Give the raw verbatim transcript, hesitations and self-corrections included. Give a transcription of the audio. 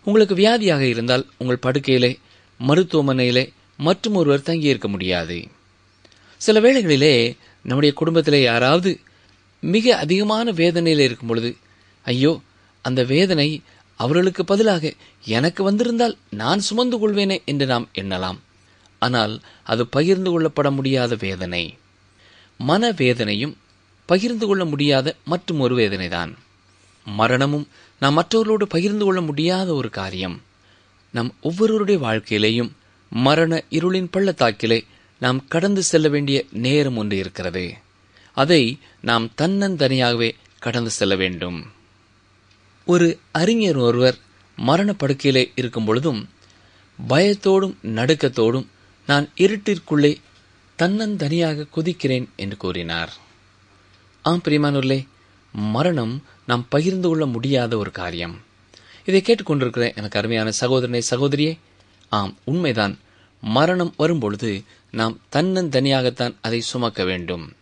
உங்களுக்கு வியாதியாக இருந்தால் உங்கள் படுக்கையிலே, மருத்துவமனையிலே மற்றும் ஒருவர் தங்கியிருக்க முடியாது. சில வேளைகளிலே நம்முடைய குடும்பத்திலே யாராவது மிக அதிகமான வேதனையில் இருக்கும் பொழுது, ஐயோ, அந்த வேதனை அவர்களுக்கு பதிலாக எனக்கு வந்திருந்தால் நான் சுமந்து கொள்வேனே என்று நாம் எண்ணலாம். ஆனால் அது பகிர்ந்து கொள்ளப்பட முடியாத வேதனை. மனவேதனையும் பகிர்ந்து கொள்ள முடியாத மற்றும் ஒரு வேதனைதான். மரணமும் நாம் மற்றவர்களோடு பகிர்ந்து கொள்ள முடியாத ஒரு காரியம். நம் ஒவ்வொருவருடைய வாழ்க்கையிலேயும் மரண இருளின் பள்ளத்தாக்கிலே நாம் கடந்து செல்ல வேண்டிய நேரம் ஒன்று இருக்கிறது. அதை நாம் தன்னந்தனியாகவே கடந்து செல்ல வேண்டும். ஒரு அறிஞர் ஒருவர் மரணப்படுக்கையிலே இருக்கும் பொழுதும் பயத்தோடும் நடுக்கத்தோடும் நான் இருட்டிற்குள்ளே தன்னந்தனியாக கொதிக்கிறேன் என்று கூறினார். ஆம் பிரியமானவர்களே, மரணம் நாம் பகிர்ந்து கொள்ள முடியாத ஒரு காரியம். இதை கேட்டுக்கொண்டிருக்கிற எனக்கு அருமையான சகோதரனே, சகோதரியே, ஆம், உண்மைதான். மரணம் வரும்பொழுது நாம் தன்னந்தனியாகத்தான் அதை சுமக்க வேண்டும்.